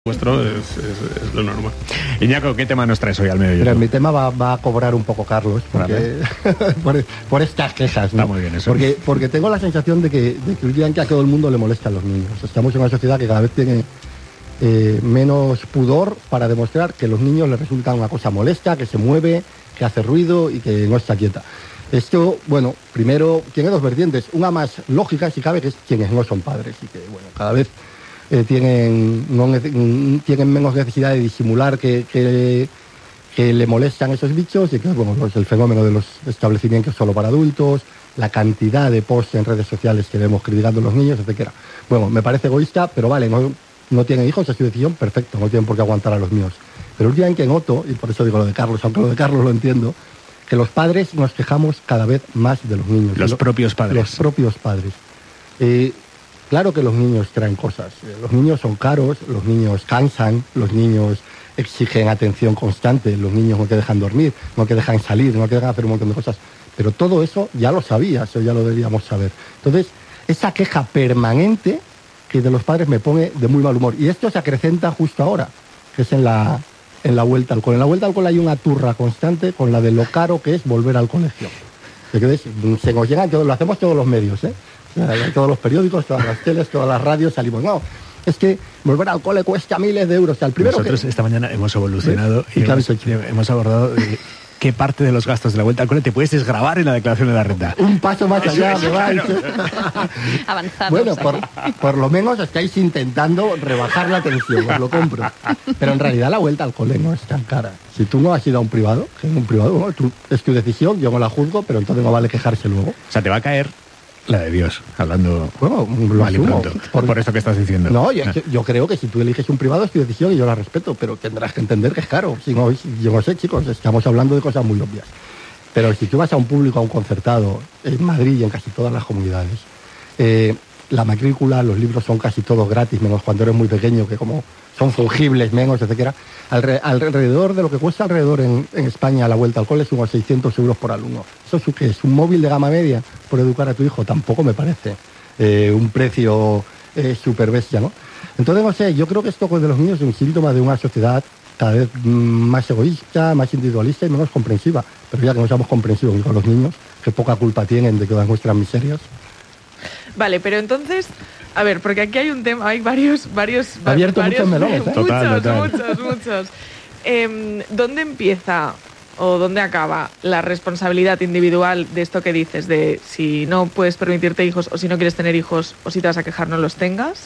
vuestro es lo normal. Iñaco, ¿qué tema nos traes hoy al mediodía? Pero mi tema va a cobrar un poco Carlos, porque por estas quejas, ¿no? Está muy bien eso. Porque tengo la sensación de que últimamente a todo el mundo le molestan los niños. Estamos en una sociedad que cada vez tiene menos pudor para demostrar que los niños les resulta una cosa molesta, que se mueve, que hace ruido y que no está quieta. Esto, bueno, primero tiene dos vertientes. Una más lógica, si cabe, que es quienes no son padres y que, bueno, cada vez tienen menos necesidad de disimular que le molestan esos bichos, y que, bueno, pues el fenómeno de los establecimientos solo para adultos, la cantidad de posts en redes sociales que vemos criticando a los niños, etcétera. Bueno, me parece egoísta, pero vale, no tienen hijos, es su decisión, perfecto, no tienen por qué aguantar a los míos. Pero últimamente noto, y por eso digo lo de Carlos, aunque lo de Carlos lo entiendo, que los padres nos quejamos cada vez más de los niños. Los propios padres. Los propios padres. Claro que los niños traen cosas. Los niños son caros, los niños cansan, los niños exigen atención constante, los niños no te dejan dormir, no te dejan salir, no te dejan hacer un montón de cosas. Pero todo eso ya lo sabías, o ya lo deberíamos saber. Entonces, esa queja permanente que de los padres me pone de muy mal humor. Y esto se acrecenta justo ahora, que es en la vuelta al cole. En la vuelta al cole hay una turra constante con la de lo caro que es volver al colegio. Se nos llegan, lo hacemos todos los medios, todos los periódicos, todas las teles, todas las radios, salimos. No, es que volver al cole cuesta miles de euros. O sea, el primero nosotros esta mañana hemos evolucionado y hemos abordado qué parte de los gastos de la vuelta al cole te puedes desgravar en la declaración de la renta. Un paso más allá, me vais. Avanzamos. Bueno, por lo menos estáis intentando rebajar la tensión, os lo compro. Pero en realidad la vuelta al cole no es tan cara. Si tú no has ido a un privado, bueno, es tu decisión, yo no la juzgo, pero entonces no vale quejarse luego. O sea, te va a caer la de Dios, hablando lo asumo, por esto que estás diciendo. No, yo creo que si tú eliges un privado es tu decisión y yo la respeto, pero tendrás que entender que es caro. Si no, yo no sé, chicos, estamos hablando de cosas muy obvias. Pero si tú vas a un público, a un concertado, en Madrid y en casi todas las comunidades, la matrícula, los libros son casi todos gratis, menos cuando eres muy pequeño, que como son fungibles, menos, etcétera. Alrededor de lo que cuesta en España la vuelta al cole es unos 600 euros por alumno. ¿Eso es qué es? ¿Un móvil de gama media por educar a tu hijo? Tampoco me parece un precio súper bestia, ¿no? Entonces, no sé, yo creo que esto de los niños es un síntoma de una sociedad cada vez más egoísta, más individualista y menos comprensiva. Pero ya que no seamos comprensivos con los niños, que poca culpa tienen de todas nuestras miserias. Vale, pero entonces, a ver, porque aquí hay un tema, hay varios abierto muchos melones, muchos. ¿Dónde empieza o dónde acaba la responsabilidad individual de esto que dices, de si no puedes permitirte hijos o si no quieres tener hijos o si te vas a quejar no los tengas?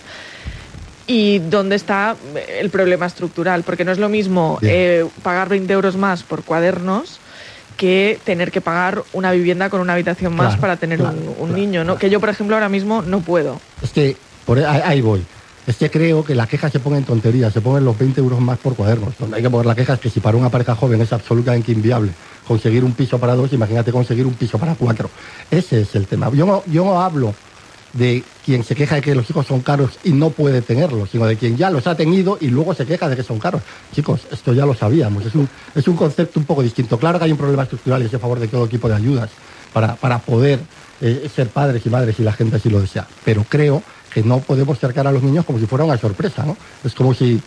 ¿Y dónde está el problema estructural? Porque no es lo mismo pagar 20 euros más por cuadernos que tener que pagar una vivienda con una habitación más para tener un niño, ¿no? Que yo, por ejemplo, ahora mismo no puedo. Es que, ahí voy. Es que creo que la queja se pone en tonterías, se ponen los 20 euros más por cuadernos. Donde hay que poner la queja es que si para una pareja joven es absolutamente inviable conseguir un piso para 2, imagínate conseguir un piso para 4. Ese es el tema. Yo no hablo de quien se queja de que los hijos son caros y no puede tenerlos, sino de quien ya los ha tenido y luego se queja de que son caros. Chicos, esto ya lo sabíamos, es un concepto un poco distinto. Claro que hay un problema estructural y estoy a favor de todo tipo de ayudas para poder ser padres y madres si la gente así lo desea, pero creo que no podemos cercar a los niños como si fuera una sorpresa, ¿no? Es como si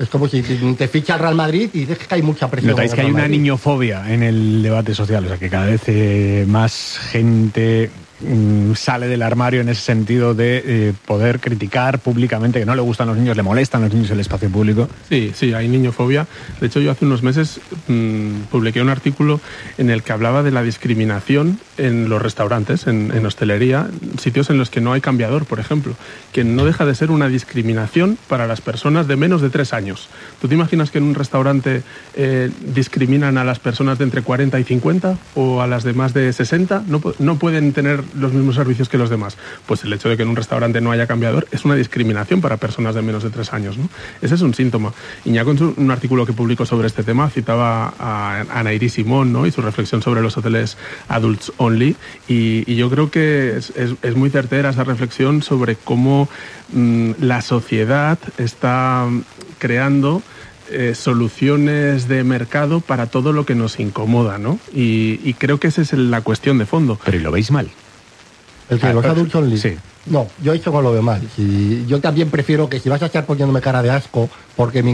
te ficha el Real Madrid y dices que hay mucha presión. Notáis que hay una niñofobia en el debate social, o sea que cada vez más gente sale del armario en ese sentido de poder criticar públicamente que no le gustan los niños, le molestan los niños en el espacio público. Sí, hay niñofobia. De hecho, yo hace unos meses publiqué un artículo en el que hablaba de la discriminación en los restaurantes, en hostelería, sitios en los que no hay cambiador, por ejemplo, que no deja de ser una discriminación para las personas de menos de 3 años. ¿Tú te imaginas que en un restaurante discriminan a las personas de entre 40 y 50 o a las de más de 60? No pueden tener los mismos servicios que los demás. Pues el hecho de que en un restaurante no haya cambiador es una discriminación para personas de menos de 3 años, ¿no? Ese es un síntoma. Iñaco, en un artículo que publicó sobre este tema, citaba a Anairí Simón, ¿no? Y su reflexión sobre los hoteles adults only, y yo creo que es muy certera esa reflexión sobre cómo la sociedad está creando soluciones de mercado para todo lo que nos incomoda, ¿no? Y creo que esa es la cuestión de fondo. Pero ¿y lo veis mal? El que los adults only. Sí. No, yo eso no lo veo mal. Yo también prefiero que si vas a estar poniéndome cara de asco porque mi